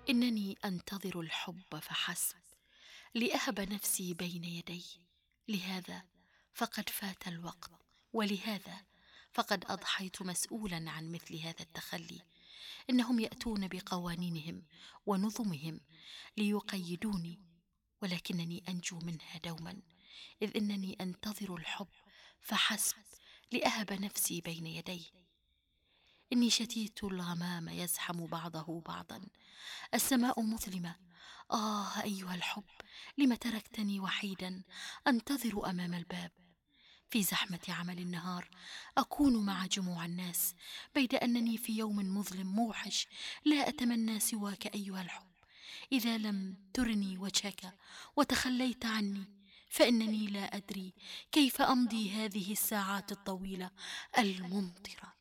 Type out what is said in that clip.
إنني أنتظر الحب فحسب، لأهب نفسي بين يدي. لهذا فقد فات الوقت، ولهذا فقد أضحيت مسؤولا عن مثل هذا التخلي. إنهم يأتون بقوانينهم ونظمهم ليقيدوني، ولكنني أنجو منها دوما، إذ إنني أنتظر الحب فحسب، لأهب نفسي بين يديه. إني شتيت الغمام يزحم بعضه بعضا، السماء مظلمة. أيها الحب، لم تركتني وحيدا أنتظر أمام الباب؟ في زحمة عمل النهار أكون مع جموع الناس، بيد أنني في يوم مظلم موحش لا أتمنى سواك أيها الحب. إذا لم ترني وجهك وتخليت عني، فإنني لا أدري كيف أمضي هذه الساعات الطويلة الممطرة.